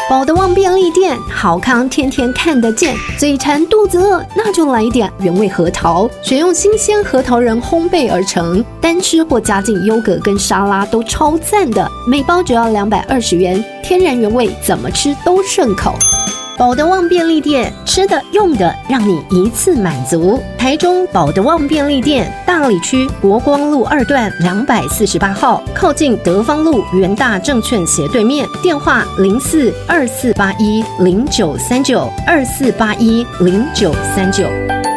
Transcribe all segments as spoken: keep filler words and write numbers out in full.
宝德旺便利店，好康天天看得见，嘴馋肚子饿，那就来一点原味核桃，选用新鲜核桃仁烘焙而成，单吃或加进优格跟沙拉都超赞的，每包只要两百二十元，天然原味，怎么吃都顺口。宝德旺便利店，吃的用的让你一次满足。台中宝德旺便利店，大里区国光路二段两百四十八号，靠近德芳路元大证券斜对面，电话零四二四八一零九三九二四八一零九三九。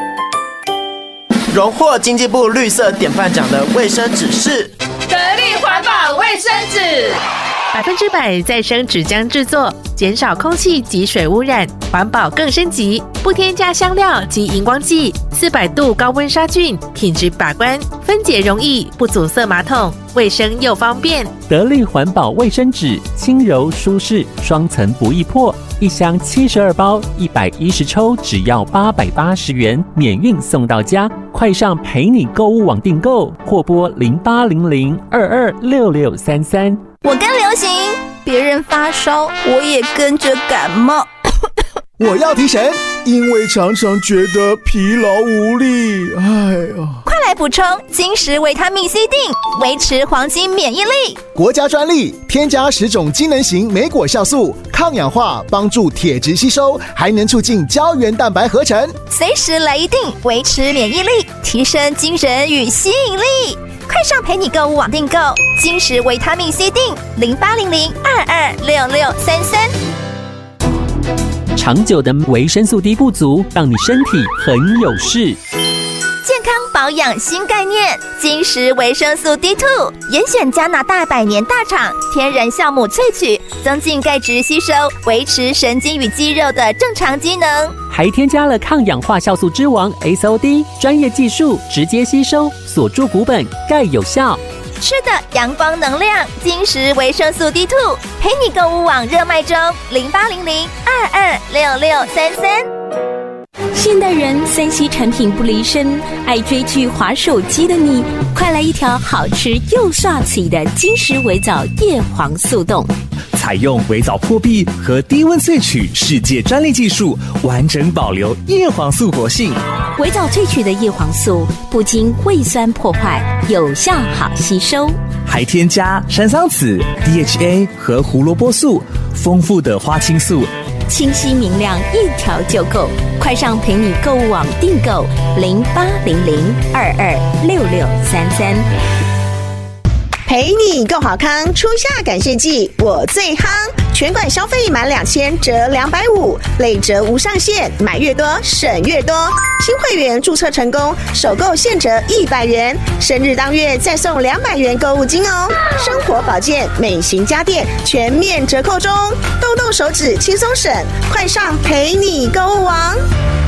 荣获经济部绿色典范奖的卫生纸是得力环保卫生纸。 百分之百再生纸浆制作，减少空气及水污染，环保更升级，不添加香料及荧光剂，四百度高温杀菌，品质把关，分解容易，不阻塞马桶，卫生又方便。 得力环保卫生纸，轻柔舒适，双层不易破，一箱七十二包，一百一十抽，只要八百八十元，免运送到家。快上陪你购物网订购，或拨零八零零二二六六三三。 我跟流行，别人发烧，我也跟着感冒。 我要提神，因为常常觉得疲劳无力。哎呀， 快来补充金石维他命 C 锭，维持黄金免疫力。 国家专利，添加十种机能型莓果酵素，抗氧化，帮助铁质吸收，还能促进胶原蛋白合成。 随时来一锭，维持免疫力，提升精神与吸引力。快上陪你购物网订购金石维他命 C 锭，零八零零二二六六三三。 长久的维生素 D 不足，让你身体很有事。 健康保养新概念，金石维生素 D 二 严选加拿大百年大厂天然酵母萃取，增进钙质吸收，维持神经与肌肉的正常机能， 还添加了抗氧化酵素之王 S O D， 专业技术直接吸收，锁住骨本，钙有效。 吃的阳光能量，金石维生素 D 二 陪你购物网热卖中，零八零零二二六六三三。 现代人三 C 产品不离身，爱追剧滑手机的你，快来一条好吃又刷起的金石维藻叶黄素冻。 采用维藻破壁和低温萃取世界专利技术，完整保留叶黄素活性。 维藻萃取的叶黄素不经胃酸破坏，有效好吸收， 还添加山桑子、D H A 和胡萝卜素，丰富的花青素， 清晰明亮，一条就够。快上陪你购物网订购零八零零二二六六三三。 陪你购好康，初夏感谢季我最夯，全馆消费满两千折两百五，累折无上限，买越多省越多。新会员注册成功，首购现折一百元，生日当月再送两百元购物金哦。生活保健、美型家电全面折扣中，动动手指轻松省，快上陪你购物网。